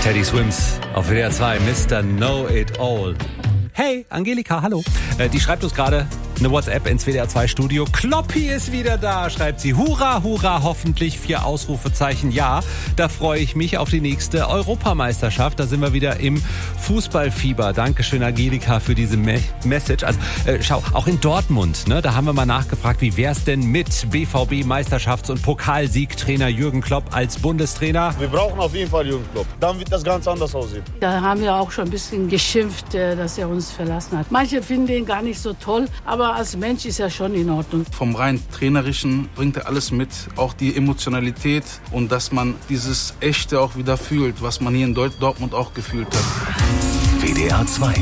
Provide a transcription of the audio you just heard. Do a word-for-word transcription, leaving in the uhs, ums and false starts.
Teddy Swims auf W D R zwei, Mister Know It All. Hey, Angelika, hallo. Äh, die schreibt uns gerade eine WhatsApp ins W D R zwei Studio. Kloppi ist wieder da, schreibt sie. Hurra, hurra, hoffentlich vier Ausrufezeichen. Ja, da freue ich mich auf die nächste Europameisterschaft. Da sind wir wieder im Fußballfieber. Dankeschön, Angelika, für diese Me- Message. Also äh, schau, auch in Dortmund, ne, da haben wir mal nachgefragt, wie wär's denn mit B V B-Meisterschafts- und Pokalsiegtrainer Jürgen Klopp als Bundestrainer? Wir brauchen auf jeden Fall Jürgen Klopp. Dann wird das ganz anders aussehen. Da haben wir auch schon ein bisschen geschimpft, dass er uns verlassen hat. Manche finden ihn gar nicht so toll, aber als Mensch ist er schon in Ordnung. Vom rein Trainerischen bringt er alles mit, auch die Emotionalität und dass man dieses Echte auch wieder fühlt, was man hier in Dortmund auch gefühlt hat. W D R zwei